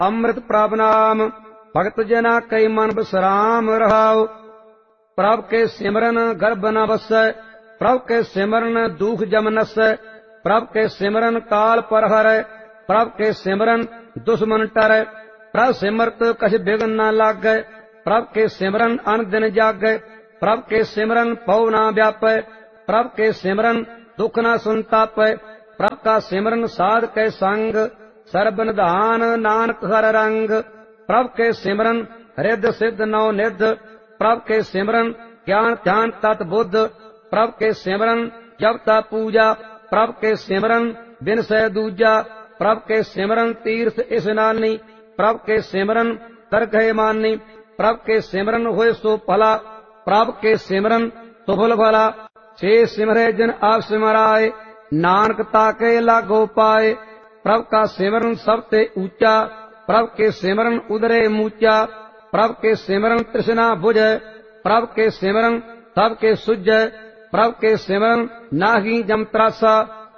अमृत प्रभ नाम भगत जना कई मन बसराम रहाओ। प्रभ के सिमरन गर्भ न बसै, प्रभ के सिमरन दुख जम नसै, प्रभ के सिमरन काल पर हरै, प्रभ के सिमरन दुश्मन टरै। प्रभ सिमरत कछ बिघन न लागै, प्रभ के सिमरन अन दिन जागै, प्रभ के सिमरन पौ न व्यापै, प्रभ के सिमरन दुख न संतापै। प्रभ का सिमरन साध कै संग, सर्ब निधान नानक हर रंग। प्रभ के सिमरन रिद्ध सिद्ध नौ निध, प्रभ के सिमरन ज्ञान ध्यान तत् बुद्ध। प्रभ के सिमरन जप तप पूजा, प्रभ के सिमरन बिन सै दूजा। प्रभ के सिमरन तीर्थ स्नानी, प्रभ के सिमरन दरगह मानी। प्रभ के सिमरन होए सो भला, प्रभ के सिमरन सुफल भला। छे सिमरै जिन आप सिमराए, नानक ताके लागो पाए। प्रभ का सिमरन सबते ऊंचा, प्रभ के सिमरन उदरे मूचा। प्रभ के सिमरन तृष्णा बुझै, प्रभ के सिमरन सबके सुझै। प्रभ के सिमरन नाहि जम त्रासा,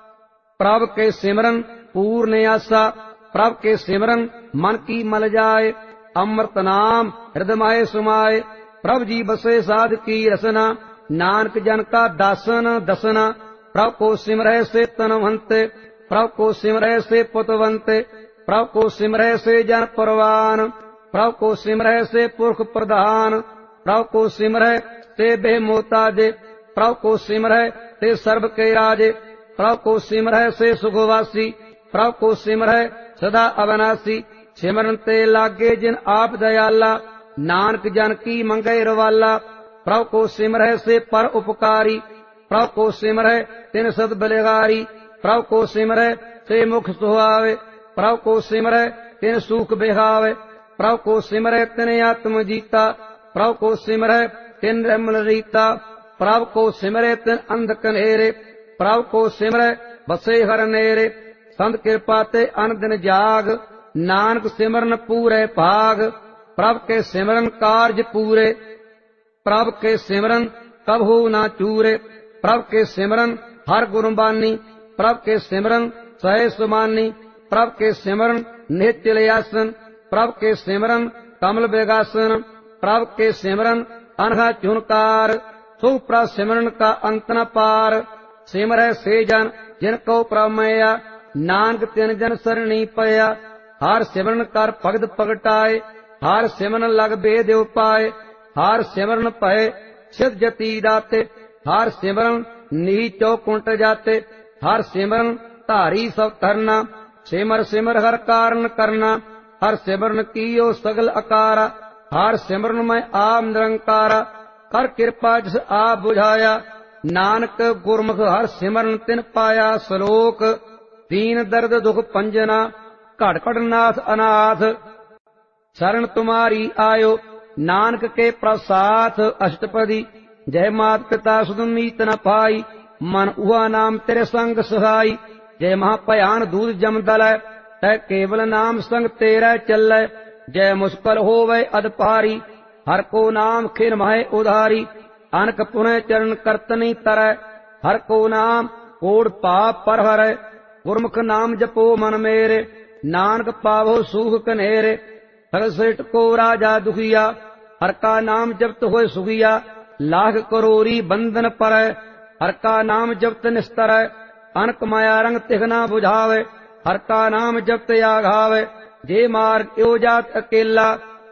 प्रभ के सिमरन पूर्ण आसा। प्रभ के सिमरन मन की मल जाए, अमृत नाम हृदय सुमाए। प्रभ जी बसे साध की रसना, नानक जन का दासन दसना। प्रभ को सिमरै से तनवंते, प्रभ को सिमरै से पुतवंते। प्रभ को सिमरै से जन परवान, प्रभ को सिमरै से पुरख प्रधान। प्रभ को सिमरै से बे मोताजे, प्रभ को सिमरै से सर्व के राजे। प्रभ को सिमरै से सुखवासी, प्रभ को सिमरै सदा अविनाशी। सिमरन ते लागे जिन आप दयाला, नानक जन की मंगै रवाला। प्रभ को सिमरै से पर उपकारी, प्रभ को सिमरै तिन सद बलिहारी। प्रभ को सिमरै से मुख सुहावे, प्रभ को सिमरै तिन सुख बिहावे। प्रभ को सिमरै तिन आत्म जीता, प्रभ को सिमरै तिन निर्मल रीता। प्रभ को सिमरै तिन अंध कनेरे, प्रभ को सिमरै बसे हर नेरे। संत कृपा ते अन दिन जाग, नानक सिमरन पूरे भाग। प्रभ के सिमरन कार्य पूरे, प्रभ के सिमरन कबहू ना चूरे। प्रभ के सिमरन हर गुरबानी, प्रभ के सिमरन सहे सुमानी। प्रभ के सिमरन नित्य आसन, प्रभ के सिमरन कमल बेगासन। प्रभ के सिमरन अनहा चुनकार, सो प्रभ सिमरन का अंत न पार। सिमरै से जन जिनको प्रभ मैया, नानक तिन जन सरणी पया। हर सिमरन कर भगत पगटाए, हर सिमरन लग बेद उपाय। हर सिमरन पए सिद्ध जति दाते, हर सिमरन नीचो कुंट जाते। हर सिमरन धारी सब धरना, सिमर सिमर हर कारण करना। हर सिमरन कीयो सगल अकारा, हर सिमरन में आप निरंकारा। कर कृपा जिस आप बुझाया, नानक गुरमुख हर सिमरन तिन पाया। श्लोक दीन दर्द दुख पंजना, घट घट नाथ अनाथ। शरण तुम्हारी आयो, नानक के प्रसाथ। अष्टपदी जय मात पिता सुध मीत न पाई, मन उहा नाम तेरे संग सहाई। जय महाभयान दूध जम दलै, तै केवल नाम संग तेरै चलै। जय मुश्किल होवै अद पारी, हर को नाम खिन महे उधारी। अनक पुनः चरण करतनी तरੈ, हर को नाम कोड़ पाप पर हरै। गुरमुख नाम जपो मन मेरे, नानक पावो सूख कनेरे। सगल सृष्ट को राजा दुखिया, हर का नाम जपत होए सुखिया। लाख करोरी बंधन परੈ, हर का नाम जपत निस्तरै। अनक माया रंग तिगना बुझावे, हर का नाम जपत आघावे। जे मार्ग यो जात अकेला,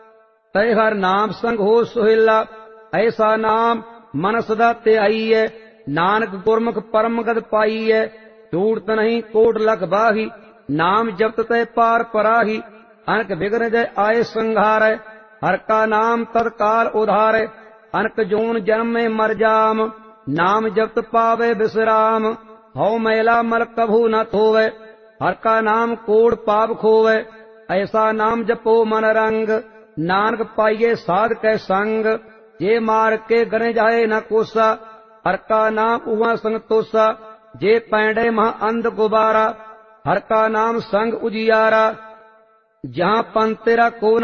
तय हर नाम संग हो सुहेला। ऐसा नाम मन सदा ते आईयै, नानक गुरमुख परम गद पाईयै। झूठ नहीं कोट लख बाही, नाम जपत तय पार पराही। अनक विघ्न जय आए संघारै, हर का नाम तत्काल उधारै। अनक जोन जन्म में मर जाम, नाम जपत पावे विश्राम। हौ मैला मल कभू न थोवै, हर का नाम कोड़ पाप खोवै। ऐसा नाम जपो मन रंग, नानक पाइये साध कै संग। जे मार के गने जाए न कोसा, हर का नाम उहा संतोषा। जे पैंडे महा अंध गुबारा, हर का नाम संग उजियारा। जहां पंथ तेरा को